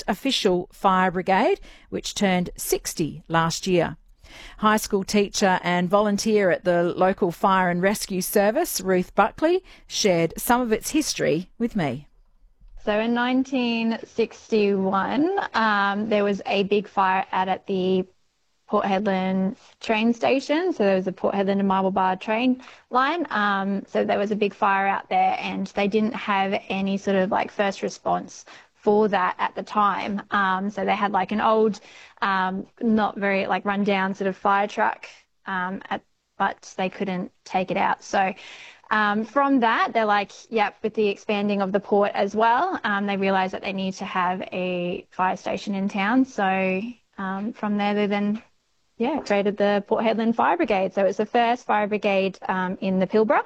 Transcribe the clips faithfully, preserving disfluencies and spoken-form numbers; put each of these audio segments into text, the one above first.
first official fire brigade, which turned sixty last year. High school teacher and volunteer at the local fire and rescue service, Ruth Buckley, shared some of its history with me. So in nineteen sixty-one, um, there was a big fire out at the Port Hedland train station. So there was a Port Hedland and Marble Bar train line. Um, so there was a big fire out there, and they didn't have any sort of like first response for that at the time. Um, so they had like an old, um, not very like run down sort of fire truck, um, at, but they couldn't take it out. So um, from that, they're like, yep, with the expanding of the port as well, um, they realised that they need to have a fire station in town. So um, from there, they then yeah, created the Port Hedland Fire Brigade. So it was the first fire brigade um, in the Pilbara.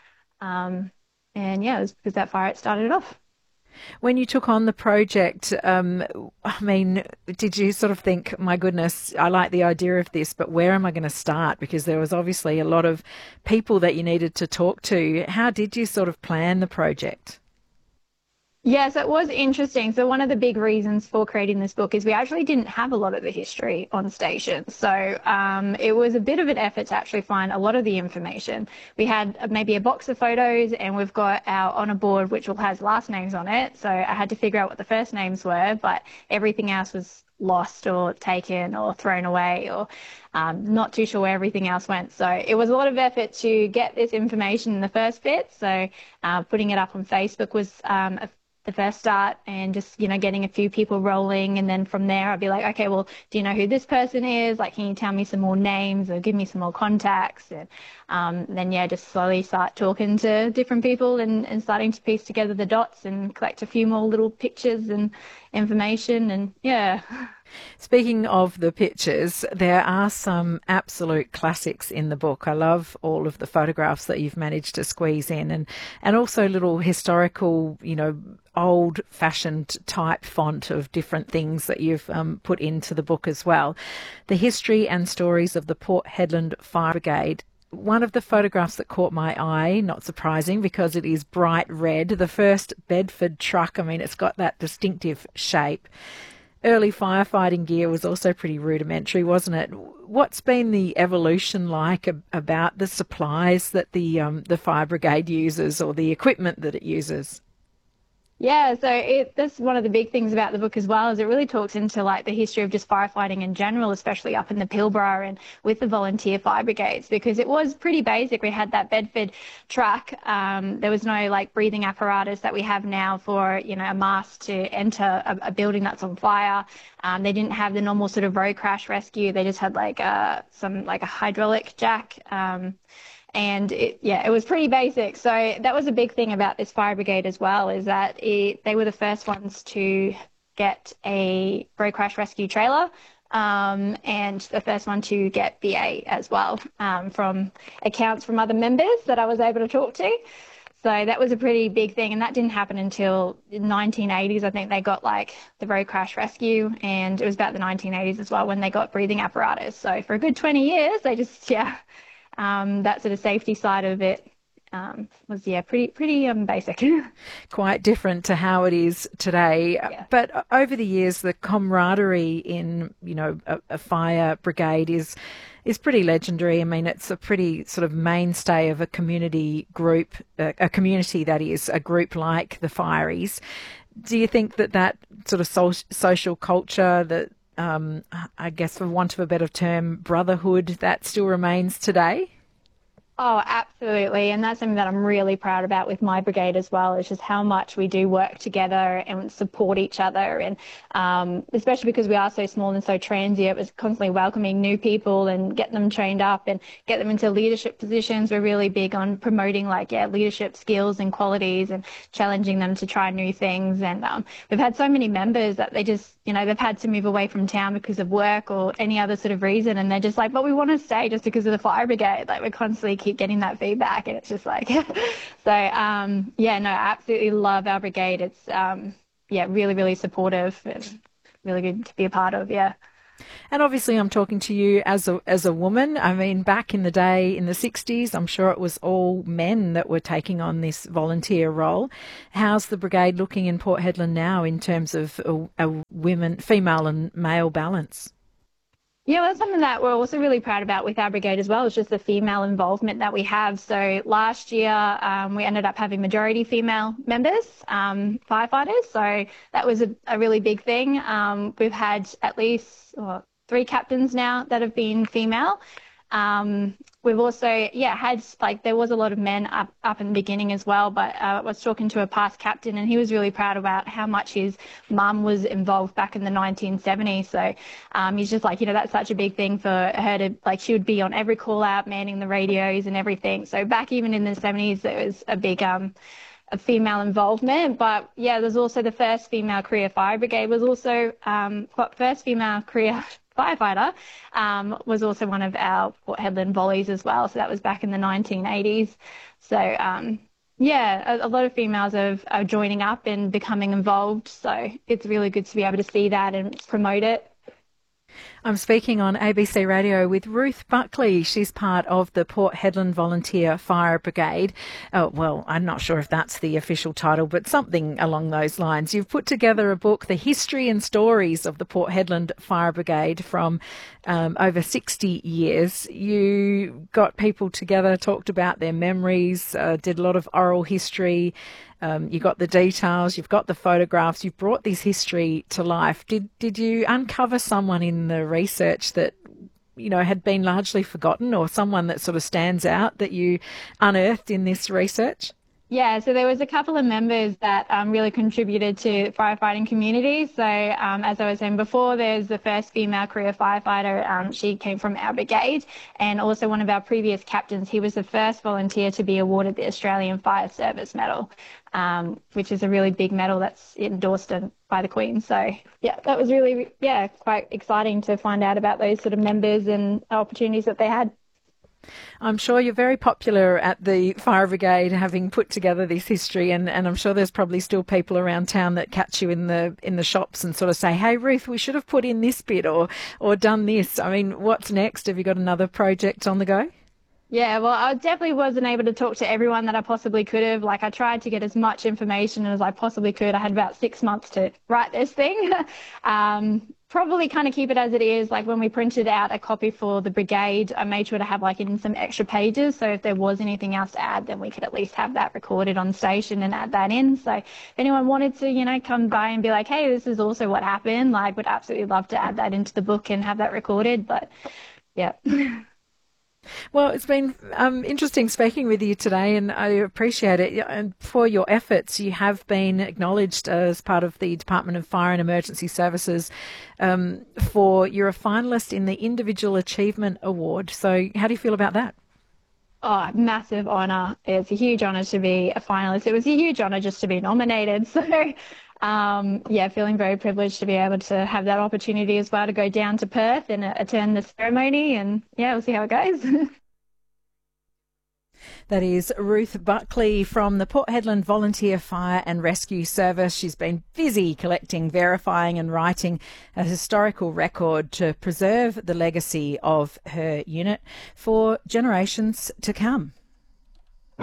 Um, and yeah, it was because that fire it started it off. When you took on the project, um, I mean, did you sort of think, my goodness, I like the idea of this, but where am I going to start? Because there was obviously a lot of people that you needed to talk to. How did you sort of plan the project? Yes, it was interesting. So one of the big reasons for creating this book is we actually didn't have a lot of the history on station. So um, it was a bit of an effort to actually find a lot of the information. We had maybe a box of photos, and we've got our honour board, which will has last names on it. So I had to figure out what the first names were, but everything else was lost or taken or thrown away, or um, not too sure where everything else went. So it was a lot of effort to get this information in the first bit. So uh, putting it up on Facebook was um, a the first start, and just, you know, getting a few people rolling. And then from there, I'd be like, okay, well, do you know who this person is? Like, can you tell me some more names or give me some more contacts? And um, then, yeah, just slowly start talking to different people and, and starting to piece together the dots and collect a few more little pictures and information. And yeah. Speaking of the pictures, there are some absolute classics in the book. I love all of the photographs that you've managed to squeeze in, and, and also little historical, you know, old-fashioned type font of different things that you've um, put into the book as well. The history and stories of the Port Hedland Fire Brigade. One of the photographs that caught my eye, not surprising because it is bright red, the first Bedford truck. I mean, it's got that distinctive shape. Early firefighting gear was also pretty rudimentary, wasn't it? What's been the evolution like ab- about the supplies that the um, the fire brigade uses, or the equipment that it uses? Yeah, so it, that's one of the big things about the book as well, is it really talks into like the history of just firefighting in general, especially up in the Pilbara and with the volunteer fire brigades, because it was pretty basic. We had that Bedford truck. Um, there was no like breathing apparatus that we have now for, you know, a mask to enter a, a building that's on fire. Um, they didn't have the normal sort of road crash rescue. They just had like a, some like a hydraulic jack. Um, And it, yeah, it was pretty basic. So that was a big thing about this fire brigade as well, is that it, they were the first ones to get a road crash rescue trailer, um, and the first one to get B A as well, um, from accounts from other members that I was able to talk to. So that was a pretty big thing, and that didn't happen until the nineteen eighties. I think they got like the road crash rescue, and it was about the nineteen eighties as well when they got breathing apparatus. So for a good twenty years, they just, yeah. Um, that sort of safety side of it um, was, yeah, pretty pretty um, basic. Quite different to how it is today. Yeah. But over the years, the camaraderie in, you know, a, a fire brigade is is pretty legendary. I mean, it's a pretty sort of mainstay of a community group, a, a community that is, a group like the Fireys. Do you think that that sort of so- social culture, that Um, I guess, for want of a better term, brotherhood, that still remains today? Oh, absolutely. And that's something that I'm really proud about with my brigade as well, is just how much we do work together and support each other. And um, especially because we are so small and so transient, it's constantly welcoming new people and getting them trained up and get them into leadership positions. We're really big on promoting like, yeah, leadership skills and qualities and challenging them to try new things. And um, we've had so many members that they just, you know, they've had to move away from town because of work or any other sort of reason. And they're just like, but we want to stay just because of the fire brigade. Like, we're constantly keep getting that feedback, and it's just like, so um, yeah, no, I absolutely love our brigade. It's um, yeah, really, really supportive and really good to be a part of. Yeah. And obviously, I'm talking to you as a as a woman. I mean, back in the day, in the sixties, I'm sure it was all men that were taking on this volunteer role. How's the brigade looking in Port Hedland now in terms of a, a women, female and male balance? Yeah, well, that's something that we're also really proud about with our brigade as well. It's just the female involvement that we have. So last year, um, we ended up having majority female members, um, firefighters. So that was a, a really big thing. Um, we've had at least oh, three captains now that have been female. Um, we've also, yeah, had, like, there was a lot of men up, up in the beginning as well, but uh, I was talking to a past captain and he was really proud about how much his mum was involved back in the nineteen seventies. So um, he's just like, you know, that's such a big thing for her to, like, she would be on every call out, manning the radios and everything. So back even in the seventies, there was a big, um, a female involvement. But yeah, there's also the first female career fire brigade was also, um, first female career firefighter um, was also one of our Port Hedland volleys as well. So that was back in the nineteen eighties. So um, yeah, a, a lot of females are, are joining up and becoming involved. So it's really good to be able to see that and promote it. I'm speaking on A B C Radio with Ruth Buckley. She's part of the Port Hedland Volunteer Fire Brigade. Oh, well, I'm not sure if that's the official title, but something along those lines. You've put together a book, The History and Stories of the Port Hedland Fire Brigade from um, over sixty years. You got people together, talked about their memories, uh, did a lot of oral history. Um, you got the details, you've got the photographs, you've brought this history to life. Did did you uncover someone in the research that, you know, had been largely forgotten, or someone that sort of stands out that you unearthed in this research? Yeah, so there was a couple of members that um, really contributed to firefighting community. So um, as I was saying before, there's the first female career firefighter. Um, she came from our brigade, and also one of our previous captains. He was the first volunteer to be awarded the Australian Fire Service Medal, um, which is a really big medal that's endorsed by the Queen. So yeah, that was really, yeah, quite exciting to find out about those sort of members and opportunities that they had. I'm sure you're very popular at the Fire Brigade, having put together this history, and, and I'm sure there's probably still people around town that catch you in the in the shops and sort of say, "Hey, Ruth, we should have put in this bit or or done this." I mean, what's next? Have you got another project on the go? Yeah, well, I definitely wasn't able to talk to everyone that I possibly could have. Like, I tried to get as much information as I possibly could. I had about six months to write this thing. um, probably kind of keep it as it is. Like, when we printed out a copy for the brigade, I made sure to have, like, in some extra pages. So if there was anything else to add, then we could at least have that recorded on station and add that in. So if anyone wanted to, you know, come by and be like, hey, this is also what happened, like, would absolutely love to add that into the book and have that recorded. But, yeah. Well, it's been um, interesting speaking with you today, and I appreciate it. And for your efforts, you have been acknowledged as part of the Department of Fire and Emergency Services um, for you're a finalist in the Individual Achievement Award. So how do you feel about that? Oh, massive honour. It's a huge honour to be a finalist. It was a huge honour just to be nominated. So, um, yeah, feeling very privileged to be able to have that opportunity as well to go down to Perth and uh, attend the ceremony. And, yeah, we'll see how it goes. That is Ruth Buckley from the Port Hedland Volunteer Fire and Rescue Service. She's been busy collecting, verifying and writing a historical record to preserve the legacy of her unit for generations to come.